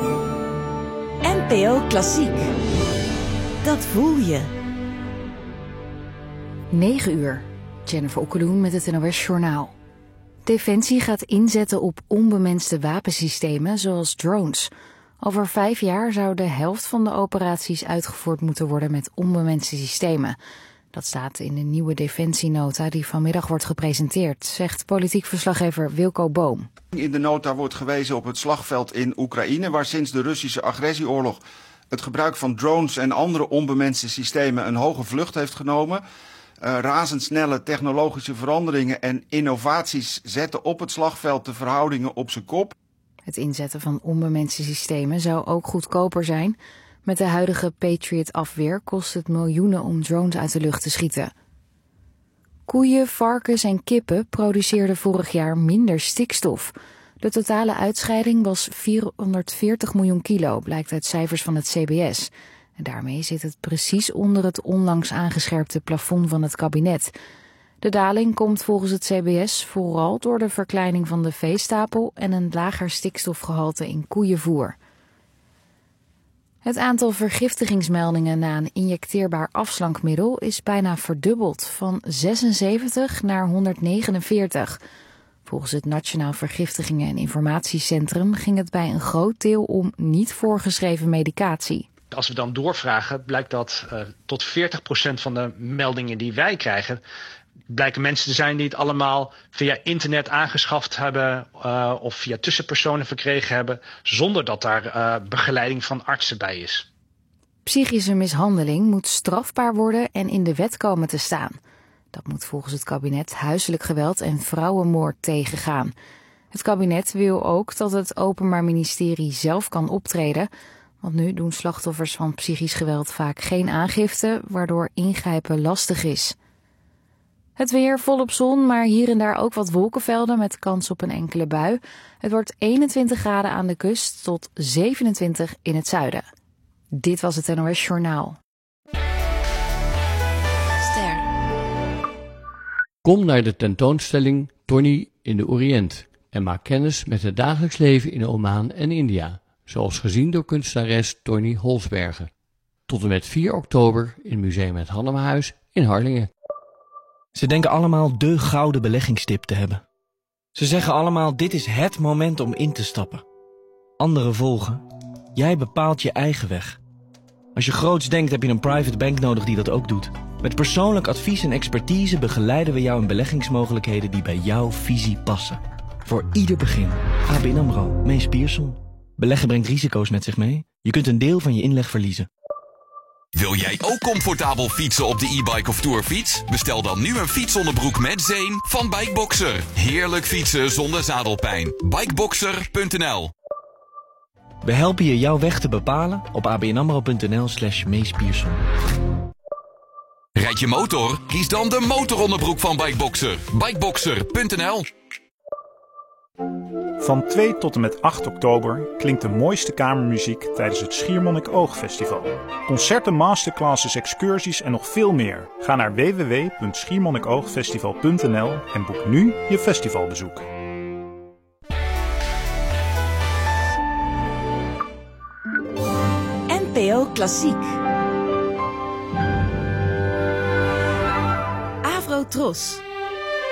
NPO Klassiek. Dat voel je. 9 uur. Jennifer Okkeloen met het NOS Journaal. Defensie gaat inzetten op onbemenste wapensystemen zoals drones. Over 5 jaar zou de helft van de operaties uitgevoerd moeten worden met onbemenste systemen. Dat staat in de nieuwe defensienota die vanmiddag wordt gepresenteerd, zegt politiek verslaggever Wilco Boom. In de nota wordt gewezen op het slagveld in Oekraïne, waar sinds de Russische agressieoorlog het gebruik van drones en andere onbemenste systemen een hoge vlucht heeft genomen. Razendsnelle technologische veranderingen en innovaties zetten op het slagveld de verhoudingen op zijn kop. Het inzetten van onbemenste systemen zou ook goedkoper zijn. Met de huidige Patriot-afweer kost het miljoenen om drones uit de lucht te schieten. Koeien, varkens en kippen produceerden vorig jaar minder stikstof. De totale uitscheiding was 440 miljoen kilo, blijkt uit cijfers van het CBS. En daarmee zit het precies onder het onlangs aangescherpte plafond van het kabinet. De daling komt volgens het CBS vooral door de verkleining van de veestapel en een lager stikstofgehalte in koeienvoer. Het aantal vergiftigingsmeldingen na een injecteerbaar afslankmiddel is bijna verdubbeld, van 76 naar 149. Volgens het Nationaal Vergiftigingen- en Informatiecentrum ging het bij een groot deel om niet voorgeschreven medicatie. Als we dan doorvragen, blijkt dat tot 40% van de meldingen die wij krijgen, blijken mensen te zijn die het allemaal via internet aangeschaft hebben of via tussenpersonen verkregen hebben, zonder dat daar begeleiding van artsen bij is. Psychische mishandeling moet strafbaar worden en in de wet komen te staan. Dat moet volgens het kabinet huiselijk geweld en vrouwenmoord tegengaan. Het kabinet wil ook dat het Openbaar Ministerie zelf kan optreden, want nu doen slachtoffers van psychisch geweld vaak geen aangifte, waardoor ingrijpen lastig is. Het weer volop zon, maar hier en daar ook wat wolkenvelden met kans op een enkele bui. Het wordt 21 graden aan de kust tot 27 in het zuiden. Dit was het NOS Journaal. Ster. Kom naar de tentoonstelling Tony in de Oriënt en maak kennis met het dagelijks leven in Oman en India, zoals gezien door kunstenares Tony Holsbergen. Tot en met 4 oktober in Museum Het Hannemahuis in Harlingen. Ze denken allemaal de gouden beleggingstip te hebben. Ze zeggen allemaal, dit is het moment om in te stappen. Anderen volgen. Jij bepaalt je eigen weg. Als je groots denkt, heb je een private bank nodig die dat ook doet. Met persoonlijk advies en expertise begeleiden we jou in beleggingsmogelijkheden die bij jouw visie passen. Voor ieder begin. ABN AMRO, Mees Pierson. Beleggen brengt risico's met zich mee. Je kunt een deel van je inleg verliezen. Wil jij ook comfortabel fietsen op de e-bike of tourfiets? Bestel dan nu een fietsonderbroek met zeem van Bikeboxer. Heerlijk fietsen zonder zadelpijn. Bikeboxer.nl. We helpen je jouw weg te bepalen op abnamro.nl/Mees Pierson. Rijd je motor? Kies dan de motoronderbroek van Bikeboxer. Bikeboxer.nl. Van 2 tot en met 8 oktober klinkt de mooiste kamermuziek tijdens het Schiermonnikoog-festival. Concerten, masterclasses, excursies en nog veel meer. Ga naar www.schiermonnikoogfestival.nl en boek nu je festivalbezoek. NPO Klassiek. Avro Tros.